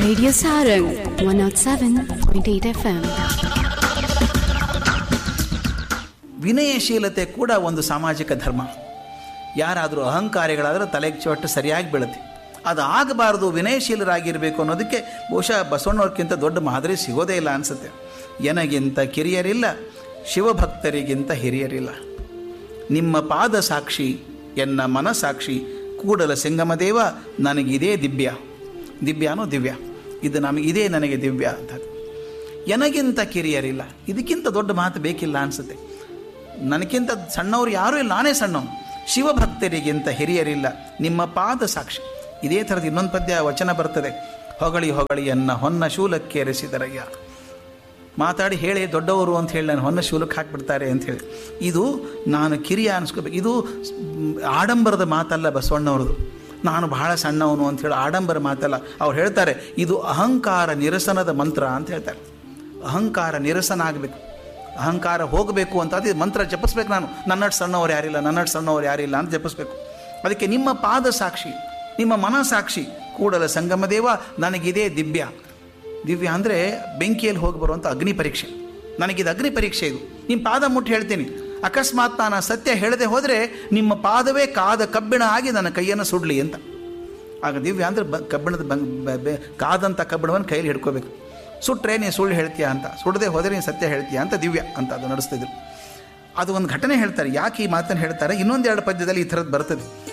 Radio Sarang 107.8 FM. ವಿನಯಶೀಲತೆ ಕೂಡ ಒಂದು ಸಾಮಾಜಿಕ ಧರ್ಮ. ಯಾರಾದರೂ ಅಹಂಕಾರಿಗಳಾದರೆ ತಲೆಗೆ ಚೊಟ್ಟು ಸರಿಯಾಗಿ ಬೀಳುತ್ತೆ. ಅದು ಆಗಬಾರ್ದು, ವಿನಯಶೀಲರಾಗಿರಬೇಕು ಅನ್ನೋದಕ್ಕೆ ಬಹುಶಃ ಬಸವಣ್ಣವ್ರಿಗಿಂತ ದೊಡ್ಡ ಮಾದರಿ ಸಿಗೋದೇ ಇಲ್ಲ ಅನಿಸುತ್ತೆ. ಎನಗಿಂತ ಕಿರಿಯರಿಲ್ಲ, ಶಿವಭಕ್ತರಿಗಿಂತ ಹಿರಿಯರಿಲ್ಲ. ನಿಮ್ಮ ಪಾದ ಸಾಕ್ಷಿ, ಎನ್ನ ಮನಸಾಕ್ಷಿ, ಕೂಡಲ ಸಂಗಮದೇವ ನನಗಿದೇ ದಿವ್ಯ. ದಿವ್ಯಾನೋ ದಿವ್ಯ, ಇದು ಇದೇ ನನಗೆ ದಿವ್ಯ ಅಂತ. ಎನಗಿಂತ ಕಿರಿಯರಿಲ್ಲ, ಇದಕ್ಕಿಂತ ದೊಡ್ಡ ಮಾತು ಬೇಕಿಲ್ಲ ಅನಿಸುತ್ತೆ. ನನಗಿಂತ ಸಣ್ಣವ್ರು ಯಾರೂ ಇಲ್ಲ, ನಾನೇ ಸಣ್ಣವನು. ಶಿವಭಕ್ತರಿಗಿಂತ ಹಿರಿಯರಿಲ್ಲ, ನಿಮ್ಮ ಪಾದ ಸಾಕ್ಷಿ. ಇದೇ ಥರದ ಇನ್ನೊಂದು ಪದ್ಯ ವಚನ ಬರ್ತದೆ. ಹೊಗಳಿ ಹೊಗಳಿ ಎನ್ನ ಹೊನ್ನ ಶೂಲಕ್ಕೇರಿಸಿದರಯ್ಯ. ಮಾತಾಡಿ ಹೇಳಿ ದೊಡ್ಡವರು ಅಂತ ಹೇಳಿ ನಾನು ಹೊನ್ನ ಶೂಲಕ್ಕೆ ಹಾಕಿಬಿಡ್ತಾರೆ ಅಂಥೇಳಿ. ಇದು ನಾನು ಕಿರಿಯ ಅನಿಸ್ಕೋಬೇಕು. ಇದು ಆಡಂಬರದ ಮಾತಲ್ಲ ಬಸವಣ್ಣವ್ರದ್ದು. ನಾನು ಬಹಳ ಸಣ್ಣವನು ಅಂಥೇಳಿ ಆಡಂಬರ ಮಾತಲ್ಲ. ಅವ್ರು ಹೇಳ್ತಾರೆ ಇದು ಅಹಂಕಾರ ನಿರಸನದ ಮಂತ್ರ ಅಂತ ಹೇಳ್ತಾರೆ. ಅಹಂಕಾರ ನಿರಸನ ಆಗಬೇಕು, ಅಹಂಕಾರ ಹೋಗಬೇಕು ಅಂತ ಅದು ಮಂತ್ರ ಜಪಿಸ್ಬೇಕು. ನಾನು ನನ್ನಟ್ಟು ಸಣ್ಣವ್ರು ಯಾರಿಲ್ಲ, ನನ್ನಟ್ಟು ಸಣ್ಣವ್ರು ಯಾರಿಲ್ಲ ಅಂತ ಜಪಿಸ್ಬೇಕು. ಅದಕ್ಕೆ ನಿಮ್ಮ ಪಾದ ಸಾಕ್ಷಿ, ನಿಮ್ಮ ಮನಸಾಕ್ಷಿ, ಕೂಡಲ ಸಂಗಮದೇವ ನನಗಿದೇ ದಿವ್ಯ. ದಿವ್ಯ ಅಂದರೆ ಬೆಂಕಿಯಲ್ಲಿ ಹೋಗಿ ಬರುವಂಥ ಅಗ್ನಿ ಪರೀಕ್ಷೆ. ನನಗಿದು ಅಗ್ನಿ ಪರೀಕ್ಷೆ. ಇದು ನಿಮ್ಮ ಪಾದ ಮುಟ್ಟಿ ಹೇಳ್ತೀನಿ. ಅಕಸ್ಮಾತ್ ನಾನು ಸತ್ಯ ಹೇಳದೆ ಹೋದರೆ ನಿಮ್ಮ ಪಾದವೇ ಕಾದ ಕಬ್ಬಿಣ ಆಗಿ ನನ್ನ ಕೈಯನ್ನು ಸುಡಲಿ ಅಂತ. ಆಗ ದಿವ್ಯ ಅಂದರೆ ಕಬ್ಬಿಣದ ಕಾದಂಥ ಕಬ್ಬಿಣವನ್ನು ಕೈಯಲ್ಲಿ ಹಿಡ್ಕೋಬೇಕು. ಸುಟ್ಟರೆ ನೀನು ಸುಳ್ಳು ಹೇಳ್ತೀಯಾ ಅಂತ, ಸುಡದೆ ಹೋದರೆ ನೀನು ಸತ್ಯ ಹೇಳ್ತೀಯಾ ಅಂತ ದಿವ್ಯ ಅಂತ ಅದು ನಡೆಸ್ತಿದ್ರು. ಅದು ಒಂದು ಘಟನೆ ಹೇಳ್ತಾರೆ. ಯಾಕೆ ಈ ಮಾತನ್ನು ಹೇಳ್ತಾರೆ? ಇನ್ನೊಂದೆರಡು ಪದ್ಯದಲ್ಲಿ ಈ ಥರದ್ದು ಬರ್ತದೆ.